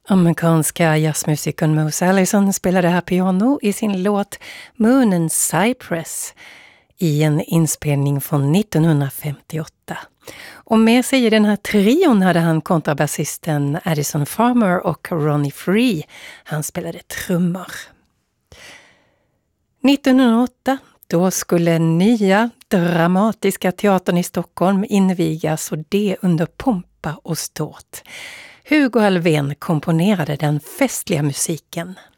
Amerikanska jazzmusikern Mose Allison spelade här piano i sin låt Moon and Cypress i en inspelning från 1958. Och med sig i den här trion hade han kontrabasisten Addison Farmer och Ronnie Free. Han spelade trummor. 1908 då skulle nya dramatiska teatern i Stockholm invigas, och det under pompa och ståt. Hugo Alfvén komponerade den festliga musiken.